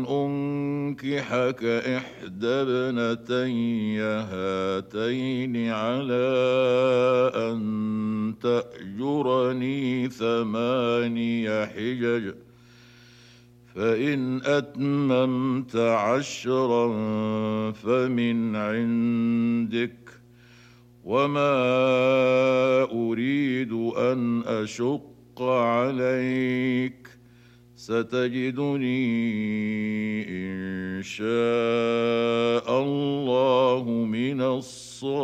أنكحك إحدى ابنتي هاتين على أن تأجرني 8 حجج فإن أتممت 10 فمن عندك وما أريد أن أشق عليك ستجدني إن شاء الله من الصالحين.